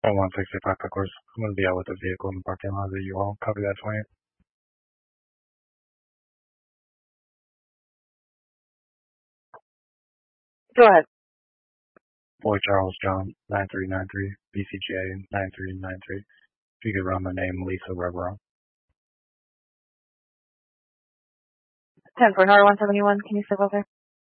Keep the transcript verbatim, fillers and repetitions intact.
Oh, one sixty-five course. I'm going to be out with the vehicle in the parking lot of the U-Haul. Copy that, twenty. Go ahead. Boy Charles John, nine three nine three, B C J nine three nine three. If you could run the name Lisa Rivera. ten four one seventy-one. Can you step over?